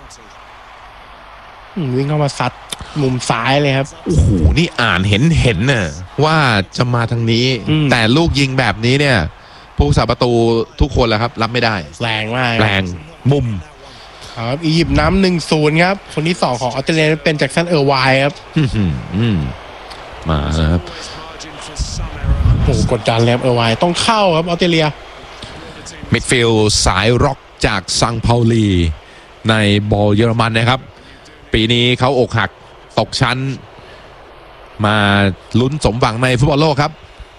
วิ่งเข้ามาซัดมุมซ้ายเลยครับโอ้โหนี่อ่านเห็นน่ะว่าจะมาทางนี้แต่ลูกยิงแบบนี้เนี่ยผู้รักษาประตูทุกคนแหละครับรับไม่ได้แรงมากแรงมุมครับอียิปต์น้ำ1-0ครับคนที่2ของออสเตรเลียเป็นแจ็คสันเออร์ไวน์ครับมาครับโอ้กดดันแล้วเออร์ไวน์ต้องเข้าครับออสเตรเลียมิดฟิลด์สายร็อกจากซังเปาลีในบอลเยอรมันนะครับปีนี้เขาอกหักตกชั้นมาลุ้นสมหวังในฟุตบอลโลกครับ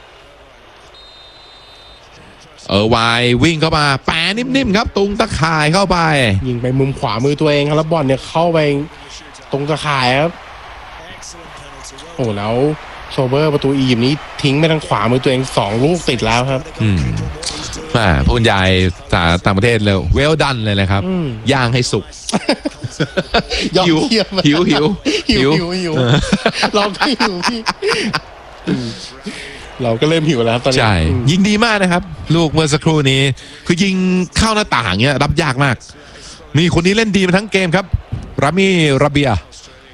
วายวิ่งเข้ามาแปะนิ่มๆครับตุงตะข่ายเข้าไปยิงไปมุมขวามือตัวเองครับแล้วบอลเนี่ยเข้าไปตรงตะข่ายครับโอ้แล้วโซเบอร์ประตูอียิปต์นี้ทิ้งไปทางขวามือตัวเอง2ลูกติดแล้วครับผู้บรรยายจากต่างประเทศเลยเวลดันเลยนะครับย่างให้สุกหิวเราก็หิวพี่เราก็เริ่มหิวแล้วครับตอนนี้ใช่ยิงดีมากนะครับลูกเมื่อสักครู่นี้คือยิงเข้าหน้าต่างเนี้ยรับยากมากมีคนนี้เล่นดีมาทั้งเกมครับรามิราเบีย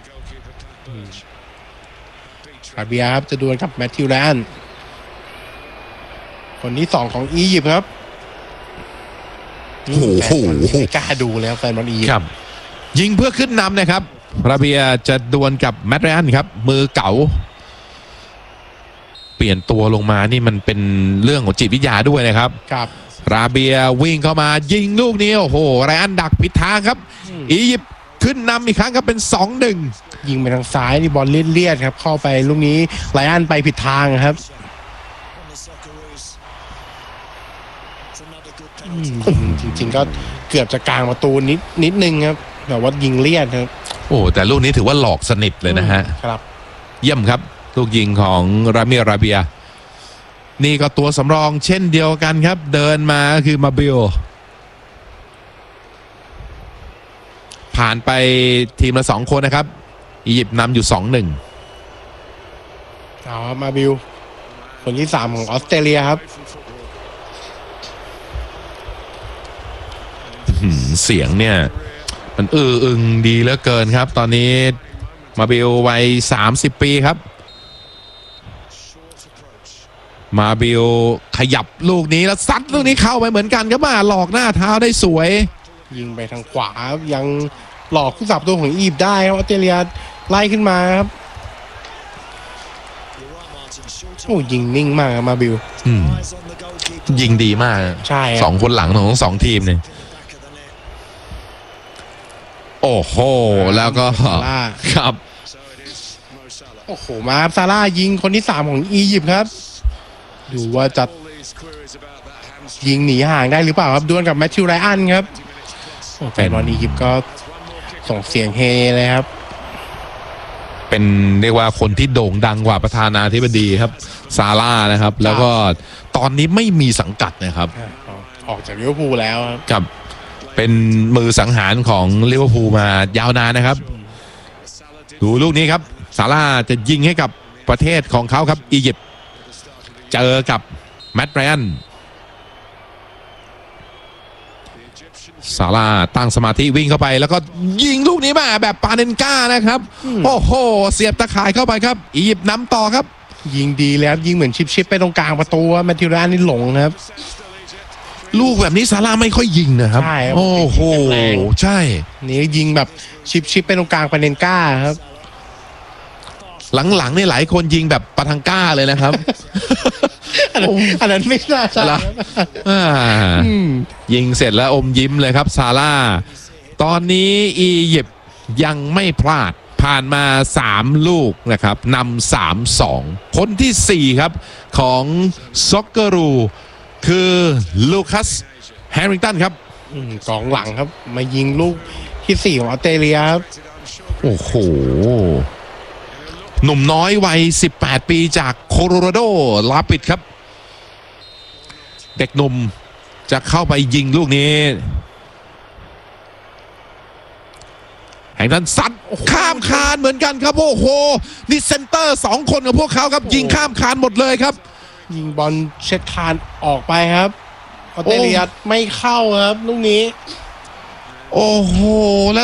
ครับจะดวลกับแมทธิวแลนด์คนที่2ของอียิปต์ครับโอ้โหกล้าดูแล้วแฟนบอลอียิปต์ยิงเพื่อขึ้นนำนะครับราเบียจะดวลกับแมตต์ไรอันครับมือเก๋าเปลี่ยนตัวลงมานี่มันเป็นเรื่องของจิตวิทยาด้วยนะครับราเบียวิ่งเข้ามายิงลูกนี้โอ้โหไรอันดักผิดทางครับอียิปต์ขึ้นนำอีกครั้งครับเป็น 2-1 ยิงไปทางซ้ายนี่บอลเลียดครับเข้าไปลูกนี้ไรอันไปผิดทางครับจริงๆก็เกือบจะกลางประตูนิดนึงครับแต่ว่ายิงเลียดครับโอ้แต่ลูกนี้ถือว่าหลอกสนิทเลยนะฮะครับเยี่ยมครับลูกยิงของรามิราเบียนี่ก็ตัวสำรองเช่นเดียวกันครับเดินมาคือมาบิลผ่านไปทีมละ2คนนะครับอียิปต์นำอยู่ 2-1 มาบิลคนที่3ของออสเตรเลียครับเสียงเนี่ยมันอึงดีเหลือเกินครับตอนนี้มาบิลวัย30 ปีครับมาบิลขยับลูกนี้แล้วซัดลูกนี้เข้าไปเหมือนกันครับมาหลอกหน้าเท้าได้สวยยิงไปทางขวายังหลอกผู้สับตัวของอียิปต์ได้ครับออสเตรเลียไล่ขึ้นมาครับโอ้ยิงนิ่งมากมาบิลยิงดีมากใช่ 2คนหลังของ2ทีมเนี่ยโอ้โหแล้วก็ครับโอ้โหมาซาร่ายิงคนที่3ของอียิปต์ครับดูว่าจะยิงหนีห่างได้หรือเปล่าครับดวลกับแมทธิวไรอันครับแฟนบอลอียิปต์ก็ส่งเสียงเฮเลยครับเป็นเรียกว่าคนที่โด่งดังกว่าประธานาธิบดีครับซาร่านะครับแล้วก็ตอนนี้ไม่มีสังกัดนะครับออกจากลิเวอร์พูลแล้วครับเป็นมือสังหารของลิเวอร์พูลมายาวนานนะครับดูลูกนี้ครับซาร่าจะยิงให้กับประเทศของเขาครับอียิปต์เจอกับแมตต์ไรอันซาร่าตั้งสมาธิวิ่งเข้าไปแล้วก็ยิงลูกนี้มาแบบปาเนนก้านะครับโอ้โหเสียบตะข่ายเข้าไปครับอียิปต์นำต่อครับยิงดีแล้วยิงเหมือนชิปไปตรงกลางประตูแมทธิวไรอันนี่หลงครับลูกแบบนี้ซาร่าไม่ค่อยยิงนะครับโอ้โหใช่นี่ยิงแบบชิปไปตรงกลางปาเนนก้าครับหลังๆนี่หลายคนยิงแบบปาทังก้าเลยนะครับอันนั้นไม่น่าใช่ยิงเสร็จแล้วอมยิ้มเลยครับซาร่าตอนนี้อียิปต์ยังไม่พลาดผ่านมา3ลูกนะครับนำ 3-2 คนที่4ครับของซ็อกเกอรูคือลูคัสแฮร์ริงตันครับกองหลังครับมายิงลูกที่4ของออสเตรเลียครับโอ้โหหนุ่มน้อยวัย18 ปีจากโคโลราโดลาปิดครับเด็กหนุ่มจะเข้าไปยิงลูกนี้แห่งนั้นซัดข้ามคานเหมือนกันครับโอ้โหนี่เซนเตอร์2คนของพวกเขาครับยิงข้ามคานหมดเลยครับยิงบอลเช็ดคานออกไปครับออสเตรเลียไม่เข้าครับลูกนี้โอ้โหและ